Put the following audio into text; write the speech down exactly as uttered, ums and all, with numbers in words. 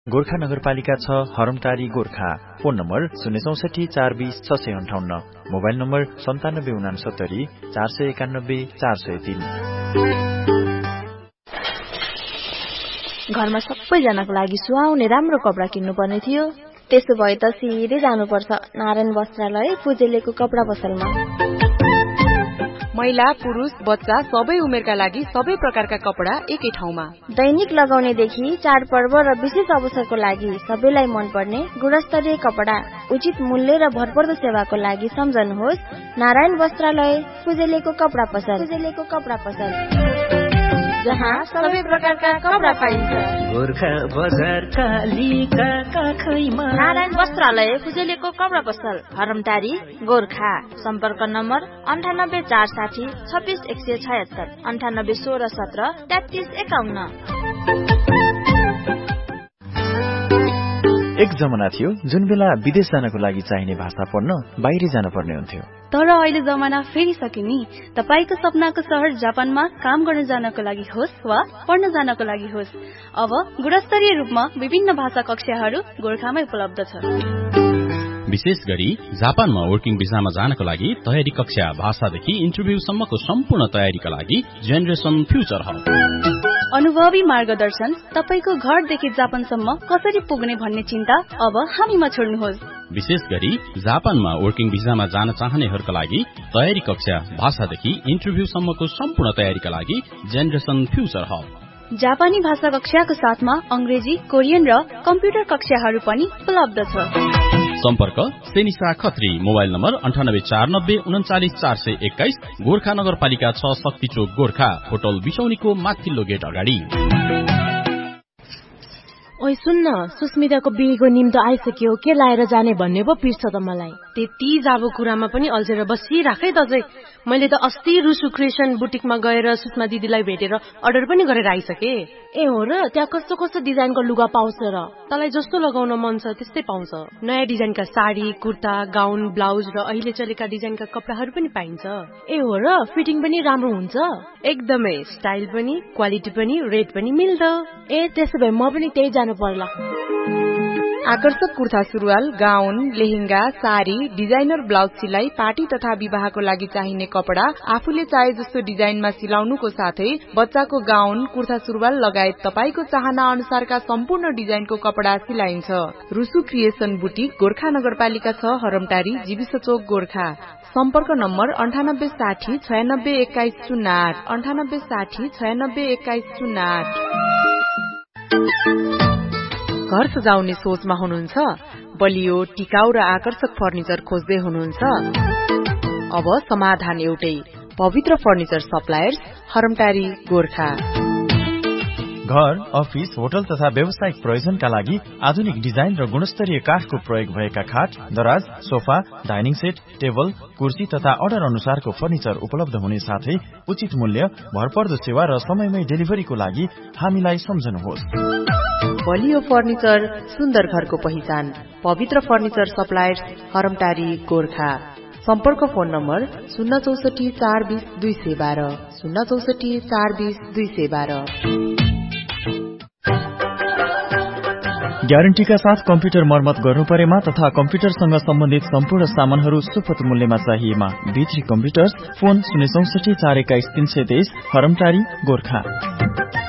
गोर्खा नगरपालिका छ हरमटारी Gorkha. Phone number शून्य चौसठी चार बीस छ सय अन्ठाउन्न। मोबाइल नम्बर सन्तानब्बे उनासत्तरी चार सय एकानब्बे चार सय तीन। घरमा सबैजनाको लागि सुहाउने राम्रो कपडा किन्नु पर्ने थियो। त्यसो भए त सिधै जानुपर्छ नारायण वस्त्रालय फुजेलेको कपडा पसलमा। महिला पुरुष बच्चा सबै उमेरका लागि सबै प्रकारका कपडा एकै ठाउँमा। दैनिक लगाउनेदेखि चाडपर्व र विशेष अवसरको लागि सबैलाई मनपर्ने गुणस्तरीय कपडा उचित मूल्य र भरपर्दो सेवाको लागि सम्झनुहोस् नारायण वस्त्रालय फुजेलेको कपडा पसल। फुजेलेको कपडा पसल जहाँ सबै प्रकारका कपडा पाइन्छ। गोर्खा बजार कालीका काखैमा नारायण वस्त्रालय फुजेलेको कपडा पसल हरमटारी गोर्खा। सम्पर्क नम्बर अन्ठानब्बे चार साठी छब्बिस एक सय छयत्तर अन्ठानब्बे सोह्र सत्र तेत्तिस एकाउन्न। एक जमाना थियो जुन बेला विदेश जानको लागि चाहिने भाषा पढ्न बाहिर जान पर्ने हुन्थ्यो। तर अहिले जमाना फेरिसक्यो नि। तपाईको सपनाको शहर जापानमा काम गर्न जानको लागि होस् वा पढ्न जानको लागि होस्, अब गुणस्तरीय रूपमा विभिन्न भाषा कक्षाहरू गोर्खामै उपलब्ध छ। विशेष गरी जापानमा वर्किङ भिसामा जानको लागि तयारी कक्षा भाषादेखि इन्टरभ्यू सम्मको सम्पूर्ण तयारीका लागि जेनरेसन फ्युचर हब। अनुभवी मार्गदर्शन, तपाईको घरदेखि जापानसम्म कसरी पुग्ने भन्ने चिन्ता अब हामीमा छोड्नुहोस्। विशेष गरी जापानमा वर्किङ भिसामा जान चाहनेहरूका लागि तयारी कक्षा भाषादेखि इन्टरभ्यू सम्मको सम्पूर्ण तयारीका लागि जेनरेसन फ्युचर हब। जापानी भाषा कक्षाको साथमा अंग्रेजी, कोरियन र कम्प्युटर कक्षाहरू पनि उपलब्ध छ। सम्पर्क सेनिसा खत्री। मोबाइल नम्बर अन्ठानब्बे चार नब्बे उन्चालिस चार सय एक्काइस। गोर्खा नगरपालिका छ शक्ति चोक गोर्खा। होटल बिसौनीको माथिल्लो गेट अगाडि। ओइ सुन्न, सुस्मिताको बिहेको निम्तो आइसक्यो, के लाएर जाने भन्ने पो पिर्छ त मलाई। त्यति जाबो कुरामा पनि अल्झेर बसिराखै दजै। मैले त अस्ति रुसु क्रिएसन बुटिकमा गएर सुषमा दिदीलाई भेटेर अर्डर पनि गरेर आइसके। ए हो र, त्यहाँ कस्तो कस्तो डिजाइनको लुगा पाउँछ र? तँलाई जस्तो लगाउन मन छ त्यस्तै पाउँछ। नयाँ डिजाइनका साडी, कुर्ता, गाउन, ब्लाउज र अहिले चलेका डिजाइनका कपडाहरू पनि पाइन्छ। ए हो र, फिटिङ पनि राम्रो हुन्छ? एकदमै, स्टाइल पनि, क्वालिटी पनि, रेट पनि मिल्दो। ए त्यसो भए म पनि त्यही जानु पर्ला। आकर्षक कुर्ता सुरुवाल, गाउन, लेहेंगा, साडी, डिजाइनर ब्लाउज सिलाई, पार्टी तथा विवाहको लागि चाहिने कपडा आफूले चाहे जस्तो डिजाइनमा सिलाउनुको साथै बच्चाको गाउन, कुर्ता सुरुवाल लगायत तपाईको चाहना अनुसारका सम्पूर्ण डिजाइनको कपडा सिलाइन्छ। रुसु क्रिएसन बुटिक गोर्खा नगरपालिका छ हरमटारी जीविस चोक गोर्खा। सम्पर्क नम्बर अन्ठानब्बे साठी छयानब्बे एक्काइस शून्य आठ अन्ठानब्बे साठी छयानब्बे एक्काइस शून्य आठ। घर सजाउने सोचमा हुनुहुन्छ? बलियो, टिकाउ र आकर्षक फर्निचर खोज्दै हुनुहुन्छ? अब समाधान एउटै, पवित्र फर्निचर सप्लायर्स हरमटारी गोर्खा। घर, अफिस, होटल तथा व्यावसायिक प्रयोजनका लागि आधुनिक डिजाइन र गुणस्तरीय काठको प्रयोग भएका खाट, दराज, सोफा, डाइनिङ सेट, टेबल, कुर्सी तथा अर्डर अनुसारको फर्निचर उपलब्ध हुने साथै उचित मूल्य, भरपर्दो सेवा र समयमै डेलिभरीको लागि हामीलाई सम्झनुहोस्। बलियो फर्निचर, सुन्दर घरको पहिचान, पवित्र फर्निचर सप्लायर्स हरमटारी गोर्खा। सम्पर्क फोन नम्बर शून्य चौसठी चार बीस दुई सय बाह्र शून्य चौसठी चार बीस दुई सय बाह्र। ग्यारेन्टीका साथ कम्प्युटर मर्मत गर्नु परेमा तथा कम्प्युटरसँग सम्बन्धित सम्पूर्ण सामानहरू सुपथ मूल्यमा चाहिएमा भित्री कम्प्युटर्स। फोन शून्य चौसठी चार एक्काइस तीन सय तेइस हरमटारी गोर्खा।